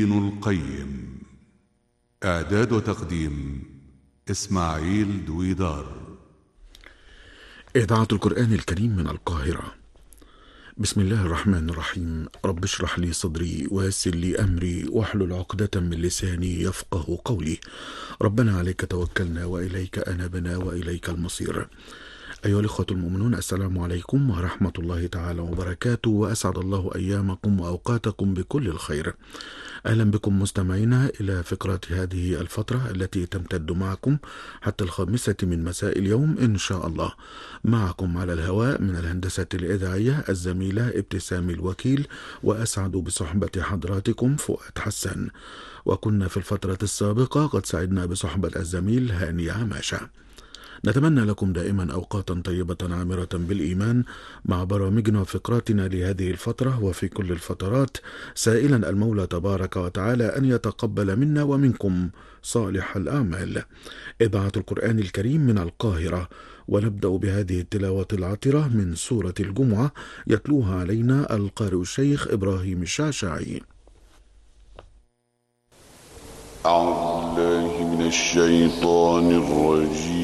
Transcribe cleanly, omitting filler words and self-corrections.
ابن القيم. إعداد وتقديم إسماعيل دويدار. إذاعة القرآن الكريم من القاهرة. بسم الله الرحمن الرحيم. رب اشرح لي صدري ويسر لي أمري واحلل عقدة من لساني يفقه قولي. ربنا عليك توكلنا وإليك أنبنا وإليك المصير. أيها الإخوة المؤمنون، السلام عليكم ورحمة الله تعالى وبركاته، وأسعد الله أيامكم وأوقاتكم بكل الخير. أهلا بكم مستمعينا إلى فقرات هذه الفترة التي تمتد معكم حتى 5 من مساء اليوم إن شاء الله. معكم على الهواء من الهندسة الإذاعية الزميلة ابتسام الوكيل، وأسعد بصحبة حضراتكم فؤاد حسن. وكنا في الفترة السابقة قد سعدنا بصحبة الزميل هاني عماشة. نتمنى لكم دائما أوقاتا طيبة عامرة بالإيمان مع برامجنا وفقراتنا لهذه الفترة وفي كل الفترات، سائلا المولى تبارك وتعالى أن يتقبل منا ومنكم صالح الأعمال. إذاعة القرآن الكريم من القاهرة، ونبدأ بهذه التلاوة العطرة من سورة الجمعة، يتلوها علينا القارئ الشيخ إبراهيم الشعشاعي. أعوذ بالله من الشيطان الرجيم.